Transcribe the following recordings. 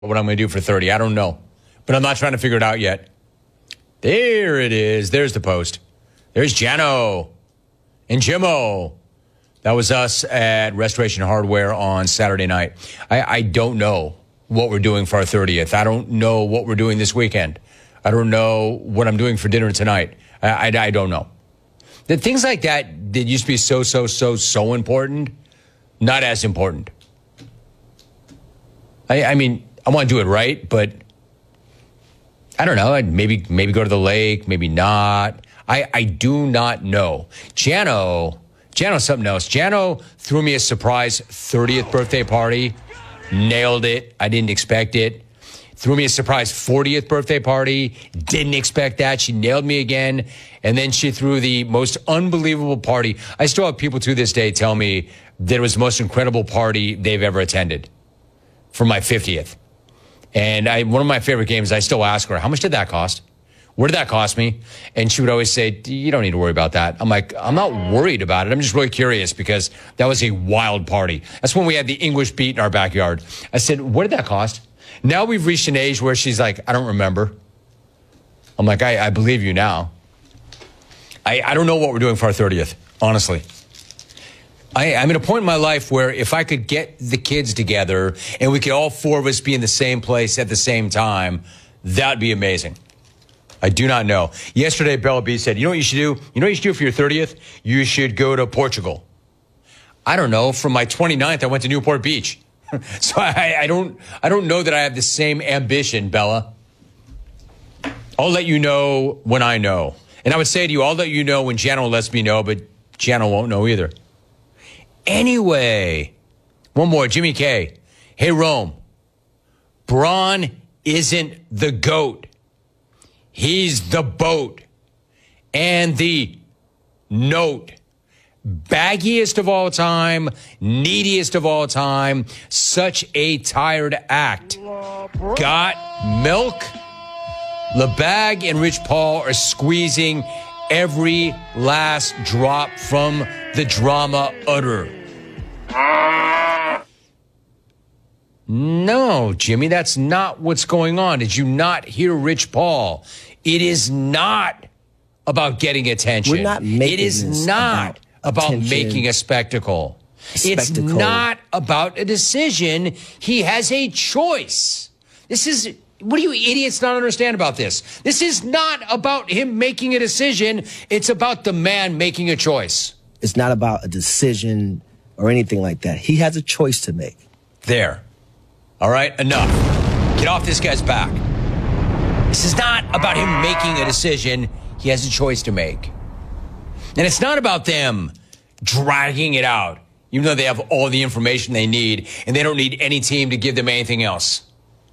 what I'm going to do for 30. I don't know. But I'm not trying to figure it out yet. There it is. There's the post. There's Jano and Jimmo. That was us at Restoration Hardware on Saturday night. I don't know what we're doing for our 30th. I don't know what we're doing this weekend. I don't know what I'm doing for dinner tonight. I don't know. The things like that used to be so important, not as important. I mean, I want to do it right, but I don't know. I'd maybe go to the lake, maybe not. I do not know. Jano's something else. Jano threw me a surprise 30th birthday party. Nailed it. I didn't expect it. Threw me a surprise 40th birthday party. Didn't expect that. She nailed me again. And then she threw the most unbelievable party. I still have people to this day tell me that it was the most incredible party they've ever attended for my 50th. And one of my favorite games, I still ask her, how much did that cost? What did that cost me? And she would always say, you don't need to worry about that. I'm like, I'm not worried about it. I'm just really curious because that was a wild party. That's when we had the English beat in our backyard. I said, what did that cost? Now we've reached an age where she's like, I don't remember. I'm like, I believe you now. I don't know what we're doing for our 30th, honestly. I'm at a point in my life where if I could get the kids together and we could all four of us be in the same place at the same time, that'd be amazing. I do not know. Yesterday, Bella B said, you know what you should do? You know what you should do for your 30th? You should go to Portugal. I don't know. For my 29th, I went to Newport Beach. So I don't know that I have the same ambition, Bella. I'll let you know when I know. And I would say to you, I'll let you know when Jano lets me know, but Jano won't know either. Anyway, one more, Jimmy K. Hey, Rome. Braun isn't the GOAT. He's the boat. And the note. Baggiest of all time, neediest of all time, such a tired act. Got milk? LeBag and Rich Paul are squeezing every last drop from the drama udder. No, Jimmy, that's not what's going on. Did you not hear Rich Paul? It is not about getting attention. We're not making it is not about making a spectacle. It's not about a decision. He has a choice. What do you idiots not understand about this? This is not about him making a decision. It's about the man making a choice. It's not about a decision or anything like that. He has a choice to make. There. All right, enough. Get off this guy's back. This is not about him making a decision. He has a choice to make. And it's not about them dragging it out, even though they have all the information they need, and they don't need any team to give them anything else.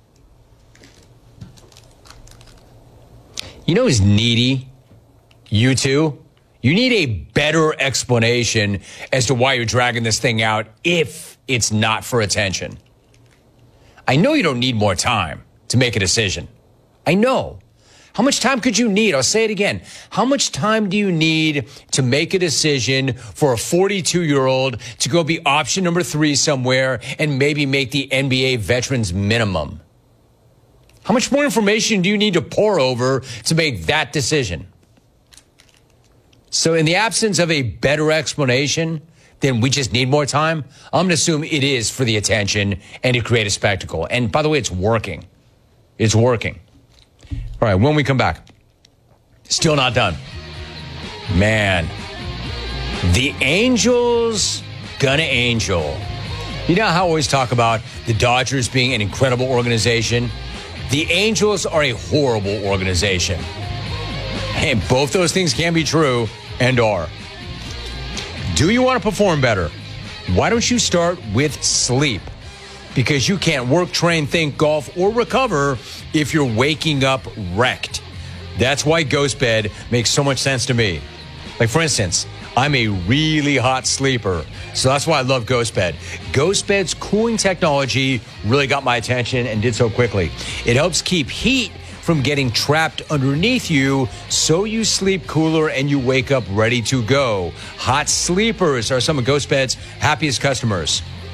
You know who's needy? You two. You need a better explanation as to why you're dragging this thing out if it's not for attention. I know you don't need more time to make a decision. I know. How much time could you need? I'll say it again. How much time do you need to make a decision for a 42-year-old to go be option number 3 somewhere and maybe make the NBA veterans minimum? How much more information do you need to pour over to make that decision? So in the absence of a better explanation, then we just need more time. I'm going to assume it is for the attention and to create a spectacle. And by the way, it's working. It's working. All right, when we come back, still not done. Man, the Angels gonna angel. You know how I always talk about the Dodgers being an incredible organization? The Angels are a horrible organization. And both those things can be true and are. Do you want to perform better? Why don't you start with sleep? Because you can't work, train, think, golf, or recover if you're waking up wrecked. That's why GhostBed makes so much sense to me. Like, for instance, I'm a really hot sleeper, so that's why I love GhostBed. GhostBed's cooling technology really got my attention and did so quickly. It helps keep heat from getting trapped underneath you, so you sleep cooler and you wake up ready to go. Hot sleepers are some of GhostBed's happiest customers.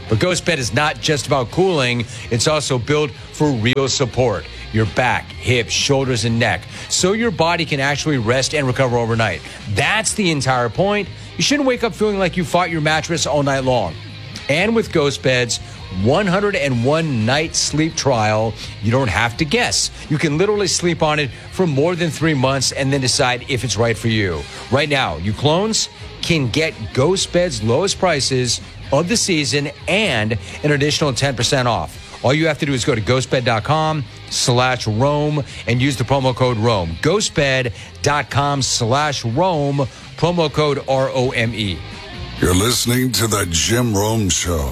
But GhostBed is not just about cooling. It's also built for real support. Your back, hips, shoulders, and neck. So your body can actually rest and recover overnight. That's the entire point. You shouldn't wake up feeling like you fought your mattress all night long. And with GhostBed's 101 night sleep trial, you don't have to guess. You can literally sleep on it for more than 3 months and then decide if it's right for you. Right now, you clones can get GhostBed's lowest prices of the season and an additional 10% off. All you have to do is go to ghostbed.com/Rome and use the promo code Rome. Ghostbed.com/Rome, promo code ROME. You're listening to The Jim Rome Show.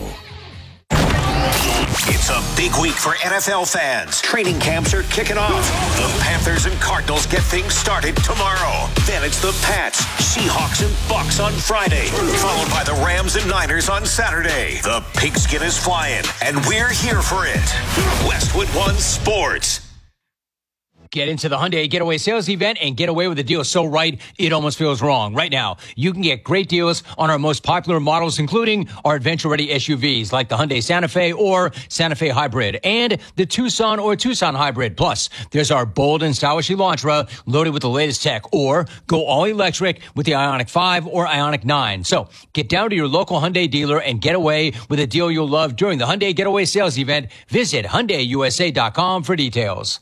It's a big week for NFL fans. Training camps are kicking off. The Panthers and Cardinals get things started tomorrow. Then it's the Pats, Seahawks, and Bucks on Friday, followed by the Rams and Niners on Saturday. The pigskin is flying, and we're here for it. Westwood One Sports. Get into the Hyundai Getaway Sales Event and get away with a deal so right, it almost feels wrong. Right now, you can get great deals on our most popular models, including our adventure-ready SUVs like the Hyundai Santa Fe or Santa Fe Hybrid and the Tucson or Tucson Hybrid. Plus, there's our bold and stylish Elantra loaded with the latest tech, or go all-electric with the Ioniq 5 or Ioniq 9. So get down to your local Hyundai dealer and get away with a deal you'll love during the Hyundai Getaway Sales Event. Visit HyundaiUSA.com for details.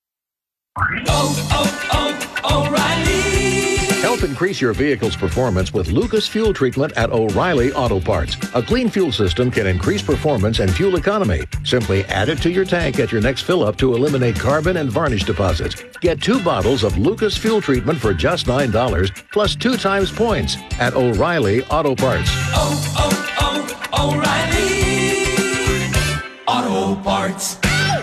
O'Reilly. Help increase your vehicle's performance with Lucas Fuel Treatment at O'Reilly Auto Parts. A clean fuel system can increase performance and fuel economy. Simply add it to your tank at your next fill-up to eliminate carbon and varnish deposits. Get 2 bottles of Lucas Fuel Treatment for just $9, plus 2 times points at O'Reilly Auto Parts. O'Reilly Auto Parts.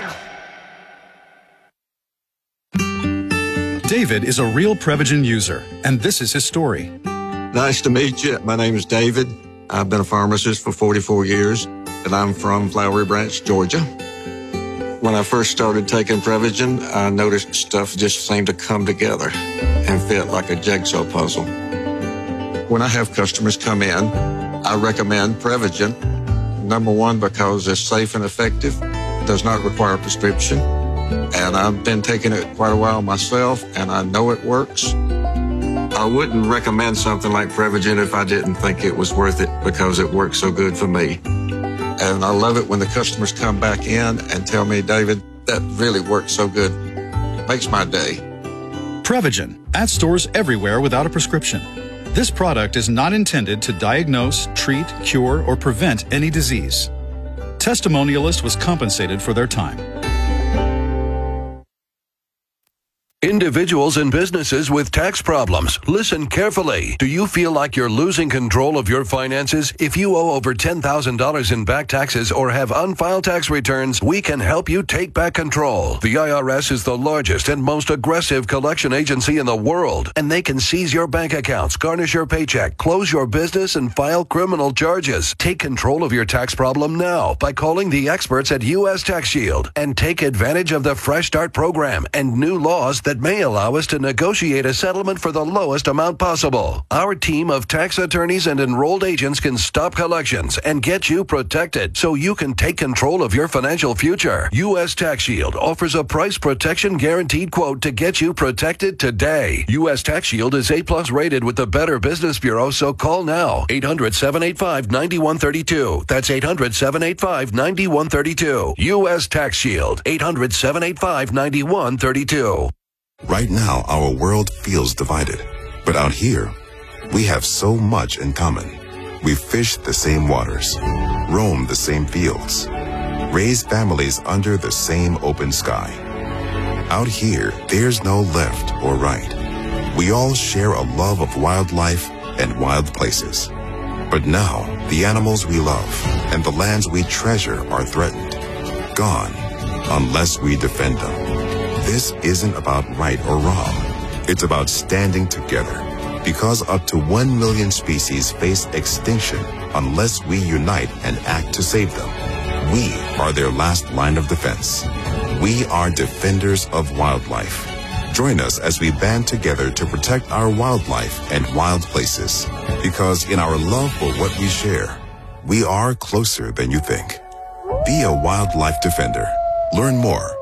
David is a real Prevagen user, and this is his story. Nice to meet you. My name is David. I've been a pharmacist for 44 years, and I'm from Flowery Branch, Georgia. When I first started taking Prevagen, I noticed stuff just seemed to come together and fit like a jigsaw puzzle. When I have customers come in, I recommend Prevagen. Number one, because it's safe and effective, does not require a prescription. And I've been taking it quite a while myself, and I know it works. I wouldn't recommend something like Prevagen if I didn't think it was worth it, because it works so good for me. And I love it when the customers come back in and tell me, David, that really works so good. It makes my day. Prevagen, at stores everywhere without a prescription. This product is not intended to diagnose, treat, cure, or prevent any disease. Testimonialist was compensated for their time. Individuals and businesses with tax problems, listen carefully. Do you feel like you're losing control of your finances? If you owe over $10,000 in back taxes or have unfiled tax returns, we can help you take back control. The IRS is the largest and most aggressive collection agency in the world, and they can seize your bank accounts, garnish your paycheck, close your business, and file criminal charges. Take control of your tax problem now by calling the experts at U.S. Tax Shield and take advantage of the Fresh Start program and new laws that may allow us to negotiate a settlement for the lowest amount possible. Our team of tax attorneys and enrolled agents can stop collections and get you protected so you can take control of your financial future. U.S. Tax Shield offers a price protection guaranteed quote to get you protected today. U.S. Tax Shield is A+ rated with the Better Business Bureau, so call now. 800-785-9132. That's 800-785-9132. U.S. Tax Shield. 800-785-9132. Right now, our world feels divided. But out here, we have so much in common. We fish the same waters, roam the same fields, raise families under the same open sky. Out here, there's no left or right. We all share a love of wildlife and wild places. But now, the animals we love and the lands we treasure are threatened, gone, unless we defend them. This isn't about right or wrong. It's about standing together, because up to 1 million species face extinction unless we unite and act to save them. We are their last line of defense. We are defenders of wildlife. Join us as we band together to protect our wildlife and wild places, because in our love for what we share, we are closer than you think. Be a wildlife defender. Learn more